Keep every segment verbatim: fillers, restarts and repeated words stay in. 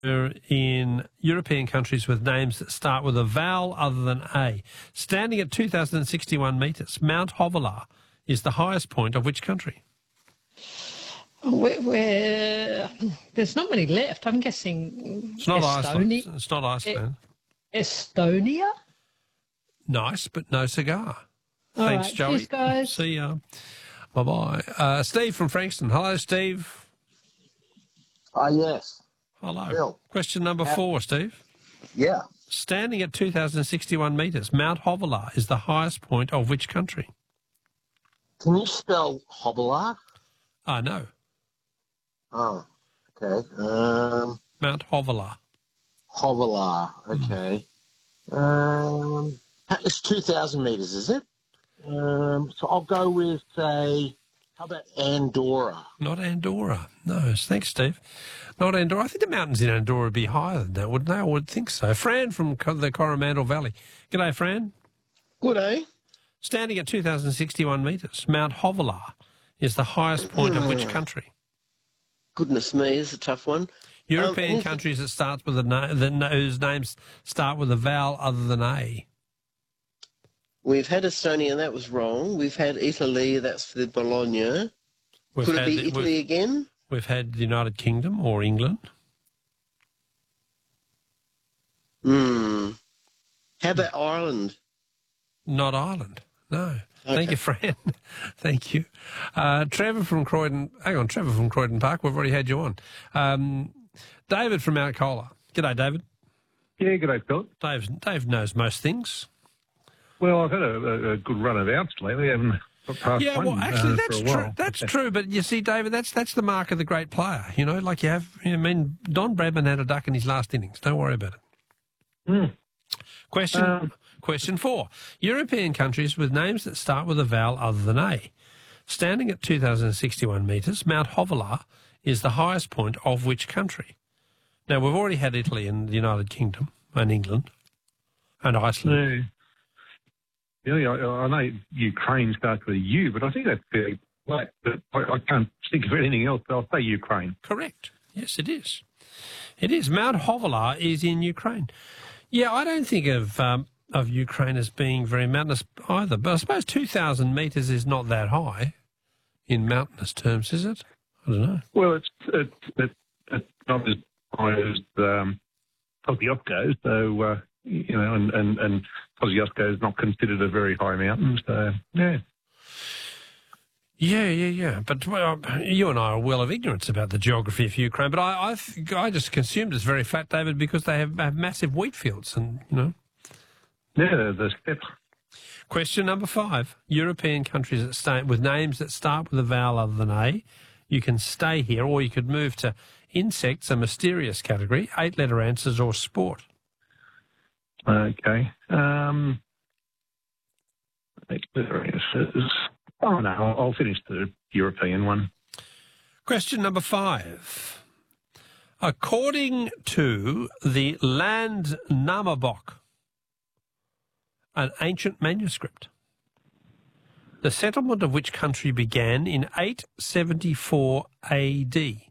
in European countries with names that start with a vowel other than A. Standing at two thousand sixty-one metres, Mount Hovola is the highest point of which country? We're, we're, there's not many left. I'm guessing It's not Iceland. Estonia. It's not Iceland. E- Estonia? Nice, but no cigar. All Thanks, right. Joey. Cheers, guys. See ya. Bye-bye. Uh, Steve from Frankston. Hello, Steve. Ah, uh, yes. Hello. Bill. Question number Uh, four, Steve. Yeah. Standing at two thousand sixty-one metres, Mount Hovola is the highest point of which country? Can you spell Hobbler? Ah, no. Oh, okay. Um, Mount Hovola. Hobbler, okay. Mm. Um, it's two thousand metres, is it? Um, so I'll go with, say, how about Andorra? Not Andorra. No, thanks, Steve. Not Andorra. I think the mountains in Andorra would be higher than that, wouldn't they? I would think so. Fran from Co- the Coromandel Valley. G'day, Fran. Good, eh? Standing at two thousand sixty-one metres, Mount Hovola is the highest point of which country? Goodness me, it's a tough one. European Um, countries that starts with a na- that, whose names start with a vowel other than A. We've had Estonia, that was wrong. We've had Italy, that's for the Bologna. We've Could it had be the- Italy we've, again? we've had the United Kingdom or England. Hmm. How about Ireland? Not Ireland. No. Okay. Thank you, Fran. Thank you. Uh, Trevor from Croydon. Hang on, Trevor from Croydon Park. We've already had you on. Um, David from Mount Colah. G'day, David. Yeah, good day, Philip. Dave, Dave knows most things. Well, I've had a, a, a good run of outs lately. I haven't got past Yeah, one well, actually, uh, that's for a while. true. That's true. But you see, David, that's that's the mark of the great player. You know, like you have. I mean, Don Bradman had a duck in his last innings. Don't worry about it. Mm. Question Um, Question four. European countries with names that start with a vowel other than A. Standing at two thousand sixty-one metres, Mount Hovola is the highest point of which country? Now, we've already had Italy and the United Kingdom and England and Iceland. Yeah, yeah I, I know Ukraine starts with a U, but I think that's fairly late. But I, I can't think of anything else. I'll say Ukraine. Correct. Yes, it is. It is. Mount Hovola is in Ukraine. Yeah, I don't think of um, of Ukraine as being very mountainous either, but I suppose two thousand metres is not that high in mountainous terms, is it? I don't know. Well, it's it's, it's, it's not as high as um, Kosciuszko, so uh, you know, and and and Kosciuszko is not considered a very high mountain. So yeah. Yeah, yeah, yeah. But well, you and I are well of ignorance about the geography of Ukraine. But I, I, th- I just consumed it's very flat, David, because they have, have massive wheat fields, and you know. Yeah, the steppe. Question number five: European countries that start with names that start with a vowel other than A. You can stay here, or you could move to insects, a mysterious category, eight-letter answers, or sport. Okay. Um, eight-letter answers. Oh, no, I'll, I'll finish the European one. Question number five. According to the Land Namabok, an ancient manuscript, the settlement of which country began in eight seventy-four A D?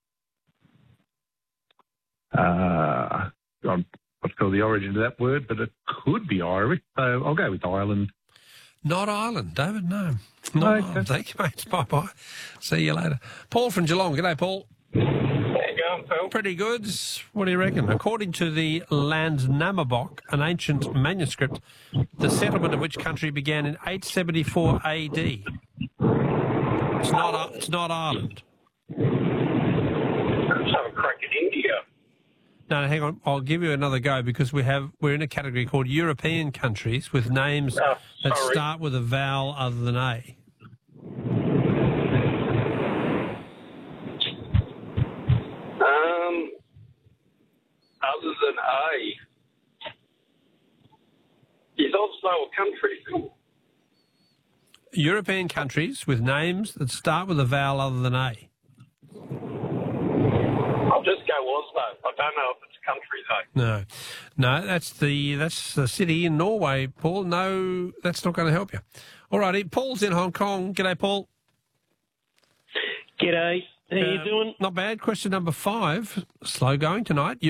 Uh, I'm not sure the origin of that word, but it could be Irish, so I'll go with Ireland. Not Ireland, David, no. Not Okay. Ireland. Thank you, mate. Bye-bye. See you later. Paul from Geelong. G'day, Paul. How you going, Phil? Pretty good. What do you reckon? According to the Land Namabok, an ancient manuscript, the settlement of which country began in eight seventy-four A D? It's not, it's not Ireland. Let's have a crack at India. No, no, hang on. I'll give you another go because we have we're in a category called European countries with names Oh, that sorry. start with a vowel other than A. Um, other than A, is also a country, Phil. European countries with names that start with a vowel other than A. I'll just go Oslo. I don't know if it's a country, though. No, no, that's the that's the city in Norway, Paul. No, that's not going to help you. All righty, Paul's in Hong Kong. G'day, Paul. G'day. How you Uh, doing? Not bad. Question number five. Slow going tonight.